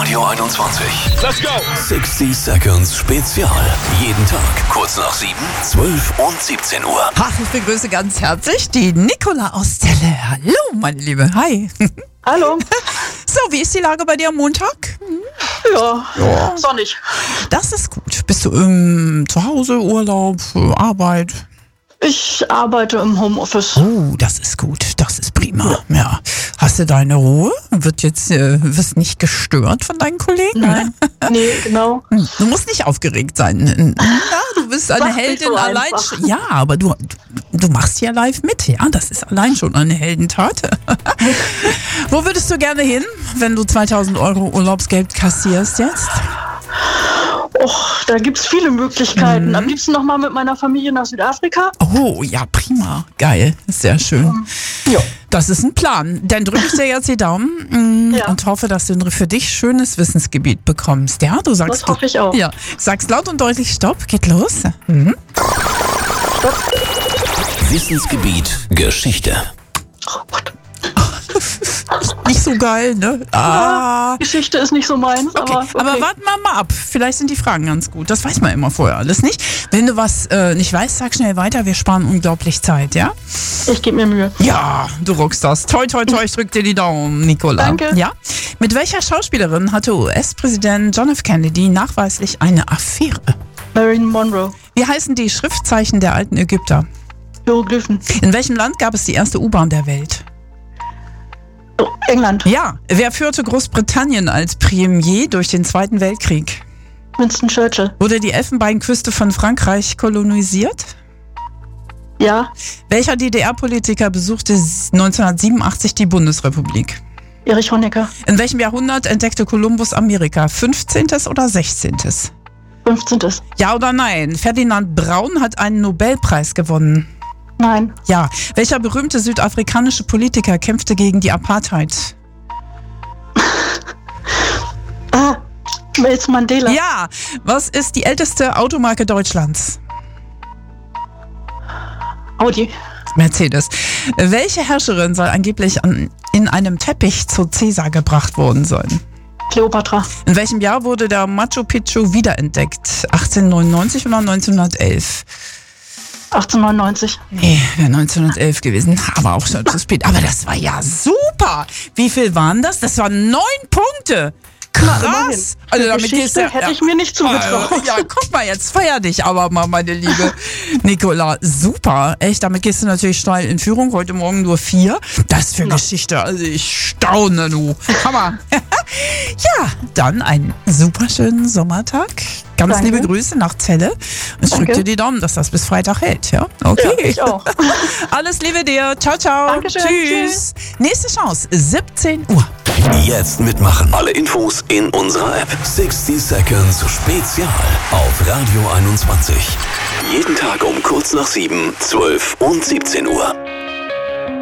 Radio 21. Let's go! 60 Seconds Spezial. Jeden Tag kurz nach 7, 12 und 17 Uhr. Ach, ich begrüße ganz herzlich die Nicola aus Celle. Hallo, meine Liebe. Hi. Hallo. So, wie ist die Lage bei dir am Montag? Ja, sonnig. Das ist gut. Bist du zu Hause, Urlaub, Arbeit? Ich arbeite im Homeoffice. Oh, das ist gut. Das ist prima. Ja. Hast du deine Ruhe? Wirst nicht gestört von deinen Kollegen? Nein. Nee, genau. Du musst nicht aufgeregt sein. Ja, du bist eine Macht nicht Heldin so allein. einfach. Ja, aber du machst ja live mit. Ja, das ist allein schon eine Heldentat. Wo würdest du gerne hin, wenn du 2.000 Euro Urlaubsgeld kassierst jetzt? Och, da gibt's viele Möglichkeiten. Am liebsten nochmal mit meiner Familie nach Südafrika. Oh, ja, prima. Geil. Sehr schön. Ja. Das ist ein Plan. Dann drücke ich dir jetzt die Daumen Ja. und hoffe, dass du ein für dich schönes Wissensgebiet bekommst. Ja, du sagst. Das hoffe ich auch. Ja, sagst laut und deutlich Stopp. Geht los. Wissensgebiet Geschichte. Oh Gott. Nicht so geil, ne? Geschichte ist nicht so meins, Okay. aber okay. Aber warten wir mal ab. Vielleicht sind die Fragen ganz gut. Das weiß man immer vorher alles nicht. Wenn du was nicht weißt, sag schnell weiter. Wir sparen unglaublich Zeit, ja? Ich gebe mir Mühe. Ja, du rockst das. Toi, toi, toi, ich drück dir die Daumen, Nicola. Danke. Ja? Mit welcher Schauspielerin hatte US-Präsident John F. Kennedy nachweislich eine Affäre? Marilyn Monroe. Wie heißen die Schriftzeichen der alten Ägypter? Hieroglyphen. In welchem Land gab es die erste U-Bahn der Welt? Oh, England. Ja. Wer führte Großbritannien als Premier durch den Zweiten Weltkrieg? Winston Churchill. Wurde die Elfenbeinküste von Frankreich kolonisiert? Ja. Welcher DDR-Politiker besuchte 1987 die Bundesrepublik? Erich Honecker. In welchem Jahrhundert entdeckte Kolumbus Amerika? 15. oder 16.? 15. Ja oder nein? Ferdinand Braun hat einen Nobelpreis gewonnen. Nein. Ja. Welcher berühmte südafrikanische Politiker kämpfte gegen die Apartheid? Nelson Mandela. Ja. Was ist die älteste Automarke Deutschlands? Audi. Mercedes. Welche Herrscherin soll angeblich in einem Teppich zu Caesar gebracht worden sein? Kleopatra. In welchem Jahr wurde der Machu Picchu wiederentdeckt? 1899 oder 1911? 1899. Nee, wäre 1911 gewesen, aber auch schon zu spät. Aber das war ja super. Wie viel waren das? Das waren 9 Punkte. Krass. Also damit gehst du, hätte ich mir nicht zugetraut. Ja, guck mal, jetzt feier dich aber mal, meine liebe Nicola. Super. Echt, damit gehst du natürlich steil in Führung. Heute Morgen nur 4. Das für Geschichte. Also ich staune, du. Hammer. Ja, dann einen super schönen Sommertag. Ganz Danke. liebe Grüße nach Celle. Ich drücke dir die Daumen, dass das bis Freitag hält. Ja, okay. Ja, ich auch. Alles Liebe dir. Ciao, ciao. Dankeschön. Tschüss. Nächste Chance, 17 Uhr. Jetzt mitmachen. Alle Infos in unserer App. 60 Seconds Spezial auf Radio 21. Jeden Tag um kurz nach 7, 12 und 17 Uhr.